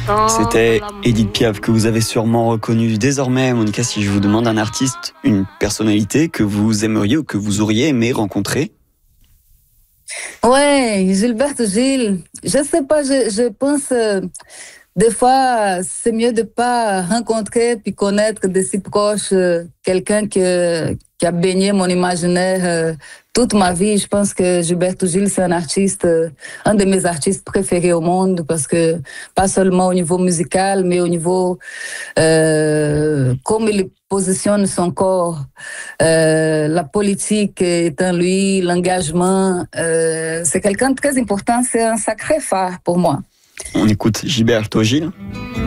C'était Édith Piaf que vous avez sûrement reconnu. Désormais, Monica, si je vous demande un artiste, une personnalité que vous aimeriez ou que vous auriez aimé rencontrer? Ouais, Gilberto Gil. Je sais pas, je pense des fois c'est mieux de pas rencontrer puis connaître de si proche quelqu'un qui a baigné mon imaginaire toute ma vie. Je pense que Gilberto Gil c'est un artiste, un de mes artistes préférés au monde parce que pas seulement au niveau musical, mais au niveau comme il positionne son corps, la politique est en lui, l'engagement, c'est quelqu'un de très important, c'est un sacré phare pour moi. On écoute Gilberto Gil.